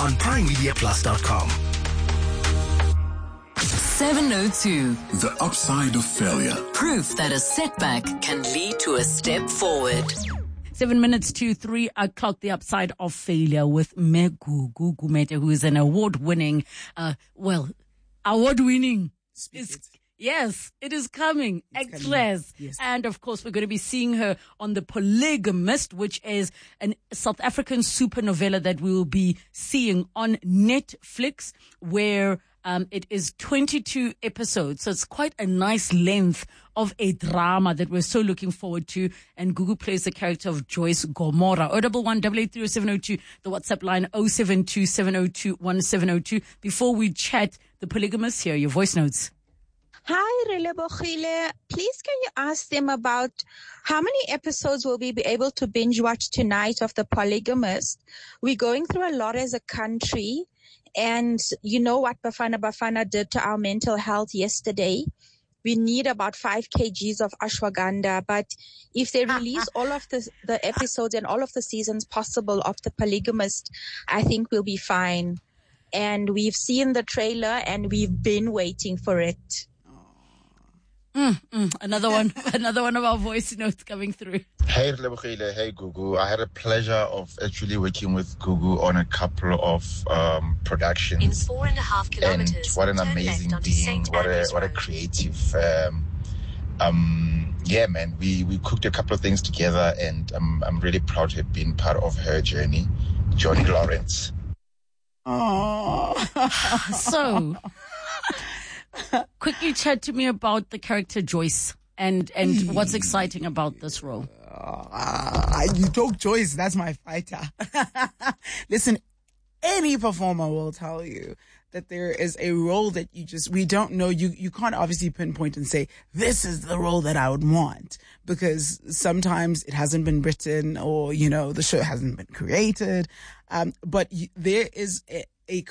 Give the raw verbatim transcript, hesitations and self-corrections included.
on prime media plus dot com. seven oh two. The upside of failure. Proof that a setback can lead to a step forward. Seven minutes to three o'clock, the upside of failure with Megugu Gumede, who is an award-winning, uh, well, award-winning. Yes, it is coming. Actress. Yes. And of course, we're going to be seeing her on The Polygamist, which is a South African super novella that we will be seeing on Netflix, where um, it is twenty-two episodes. So it's quite a nice length of a drama that we're so looking forward to. And Gugu plays the character of Joyce Gomora. oh one one, eight eight three oh seven oh two, the WhatsApp line oh seven two seven oh two one seven oh two. Before we chat The Polygamist, here are your voice notes. Hi, Relebochile. Please can you ask them about how many episodes will we be able to binge watch tonight of The Polygamist? We're going through a lot as a country, and you know what Bafana Bafana did to our mental health yesterday. We need about five kilograms of ashwagandha, but if they release all of the, the episodes and all of the seasons possible of The Polygamist, I think we'll be fine. And we've seen the trailer and we've been waiting for it. Mm, mm, another one, another one of our voice notes coming through. Hey, Relebochile. Hey, Gugu. I had a pleasure of actually working with Gugu on a couple of um, productions. In four and a half kilometers. And what an amazing being. What a, what a creative. Um, um, yeah, man. We, we cooked a couple of things together, and I'm, I'm really proud to have been part of her journey. Johnny Lawrence. Oh. So, quickly chat to me about the character Joyce and, and what's exciting about this role. Uh, you talk Joyce, that's my fighter. Listen, any performer will tell you that there is a role that you just, we don't know. You, you can't obviously pinpoint and say, this is the role that I would want, because sometimes it hasn't been written or, you know, the show hasn't been created. Um, but you, there is a,